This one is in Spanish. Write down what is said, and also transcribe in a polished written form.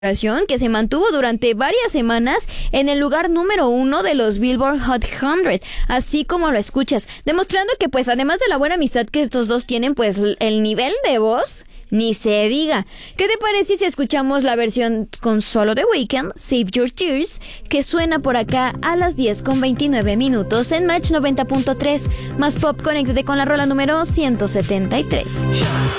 que se mantuvo durante varias semanas en el lugar número 1 de los Billboard Hot 100, así como lo escuchas, demostrando que pues además de la buena amistad que estos dos tienen, pues el nivel de voz ni se diga. ¿Qué te parece si escuchamos la versión con solo The Weeknd, Save Your Tears, que suena por acá a las 10:29 en Match 90.3? Más pop, conéctate con la rola número 173.